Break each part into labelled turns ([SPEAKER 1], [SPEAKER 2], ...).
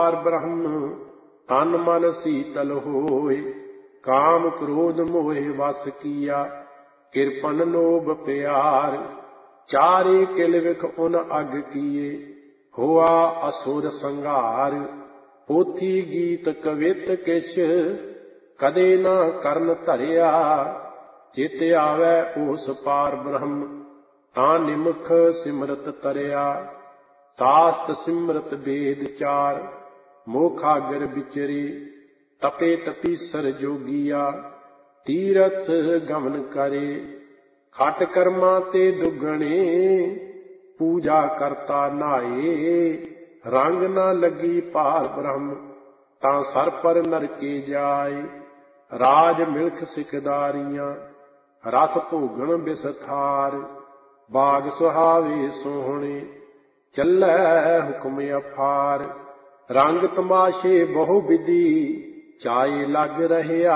[SPEAKER 1] पार ब्रह्म तन मन शीतल होए, काम क्रोध मोहे वस किया, कृपन लोभ प्यार, चारे किल विख उन अग किए, होआ असुर संघार। पोथी गीत कवित किछ कदे न करन धरिया, चित आवे उस पार ब्रह्म तां निमुख सिमरत तरिया। शास्त्र सिमरत वेद चार, मोखागर बिचरी, तपे तपीसर जोगिया, तीरथ गमन करे। खट कर्मा ते दुगणे, पूजा करता नाए, रंग न लगी पार ब्रह्म तां सर पर नरके जाए। राज मिल्ख सिकदारियां, रस भोगन बिसथार, बाग सुहावे सोहणे, चलै हुक्म अफार। रंग तमाशे बहु विधि, चाए लग रहया,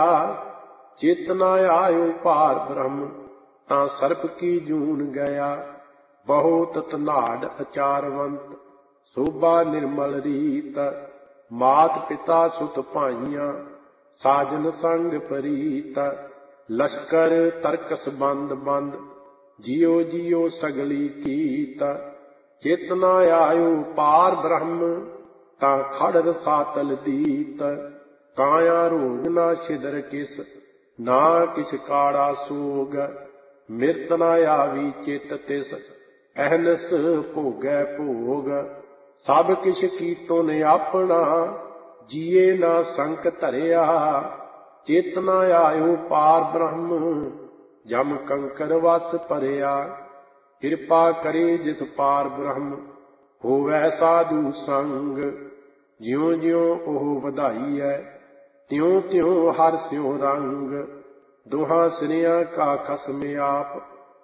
[SPEAKER 1] चित न आयो पार ब्रह्म तां सर्प की जून गया। बहुत तनाड़ अचारवंत, शोभा निर्मल रीत, मात पिता सुत भाइयां, साजन संग परीत। लश्कर तरकस बंद बंद, जियो जियो सगली कीत। चित न आयो पार ब्रह्म तां खड़ रसातल दीत। काया रोग न छिदर किस, ना किछ काड़ा सोग, मिरत न आवी चित तिस, अहनस भोगै भोग। सब किछ कीतो ने अपना, जिए ना संक धरिया, चित न आयो पार ब्रह्म जम कंकर वस परिया। कृपा करे जिस पार ब्रह्म, होवै साधु संग, ज्यों ज्यों ओह ਵਧਾਈ है, त्यों त्यों हर स्यों रंग। दुहां सिरियां का खसम आप,